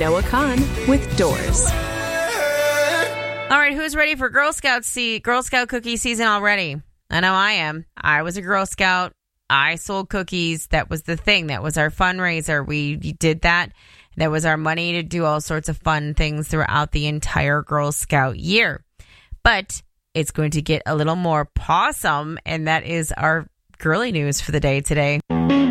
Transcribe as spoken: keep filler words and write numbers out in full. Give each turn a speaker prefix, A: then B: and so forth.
A: Noah Kahn with Doors.
B: All right, who's ready for Girl Scout see Girl Scout cookie season already? I know I am. I was a Girl Scout. I sold cookies. That was the thing. That was our fundraiser. We did that. That was our money to do all sorts of fun things throughout the entire Girl Scout year. But it's going to get a little more pawsome, and that is our girly news for the day today.